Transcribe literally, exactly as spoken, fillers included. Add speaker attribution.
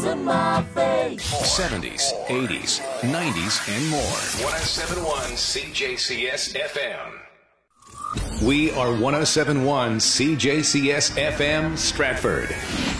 Speaker 1: to my face.
Speaker 2: seventies, eighties, nineties, and more.
Speaker 3: one oh seven point one C J C S F M.
Speaker 2: We are one oh seven point one C J C S F M Stratford.